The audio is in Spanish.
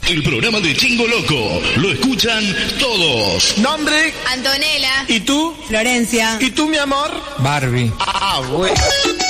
El programa de Chingo Loco. Lo escuchan todos. Nombre. Antonella. ¿Y tú? Florencia. ¿Y tú, mi amor? Barbie. Ah, bueno.